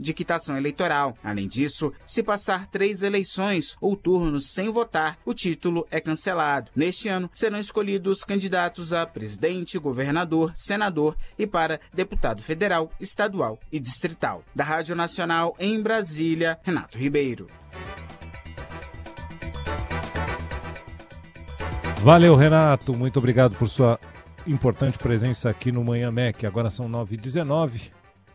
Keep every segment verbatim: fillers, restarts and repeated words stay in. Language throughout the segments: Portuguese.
de quitação eleitoral. Além disso, se passar três eleições ou turnos sem votar, o título é cancelado. Neste ano, serão escolhidos candidatos a presidente, governador, senador e para deputado federal, estadual e distrital. Da Rádio Nacional em Brasília, Renato Ribeiro. Valeu, Renato. Muito obrigado por sua importante presença aqui no Manhã M E C. Agora são nove e dezenove.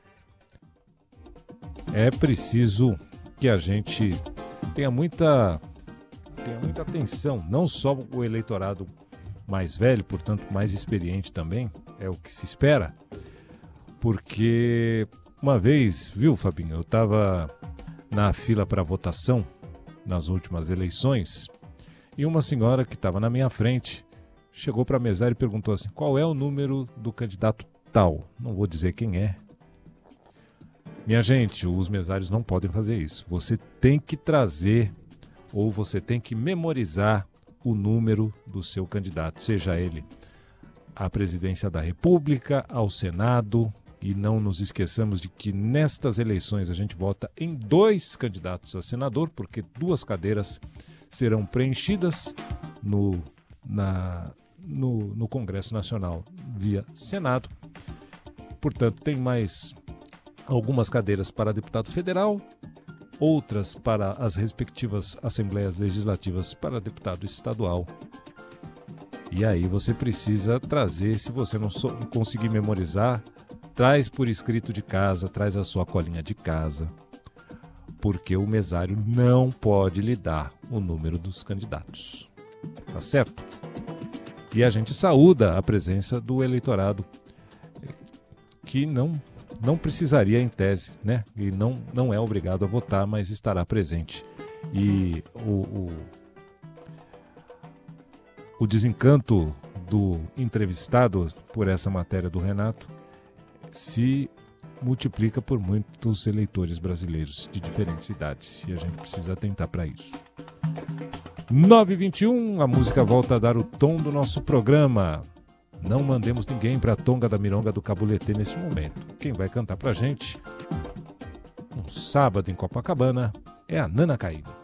É preciso que a gente tenha muita, tenha muita atenção, não só o eleitorado mais velho, portanto mais experiente também, é o que se espera, porque uma vez, viu, Fabinho, eu estava na fila para votação nas últimas eleições e uma senhora que estava na minha frente chegou para a mesária e perguntou assim: qual é o número do candidato tal? Não vou dizer quem é. Minha gente, os mesários não podem fazer isso. Você tem que trazer ou você tem que memorizar o número do seu candidato, seja ele à presidência da República, ao Senado. E não nos esqueçamos de que nestas eleições a gente vota em dois candidatos a senador, porque duas cadeiras serão preenchidas no, na, no, no Congresso Nacional via Senado. Portanto, tem mais algumas cadeiras para deputado federal, outras para as respectivas assembleias legislativas para deputado estadual. E aí você precisa trazer, se você não so- conseguir memorizar, traz por escrito de casa, traz a sua colinha de casa, porque o mesário não pode lhe dar o número dos candidatos. Tá certo? E a gente saúda a presença do eleitorado que não, não precisaria em tese, né? E não, não é obrigado a votar, mas estará presente. E o, o, o desencanto do entrevistado por essa matéria do Renato se multiplica por muitos eleitores brasileiros de diferentes idades e a gente precisa atentar para isso. nove e vinte e um, a música volta a dar o tom do nosso programa. Não mandemos ninguém para a Tonga da Mironga do Cabuletê nesse momento. Quem vai cantar pra gente um sábado em Copacabana é a Nana Caymmi.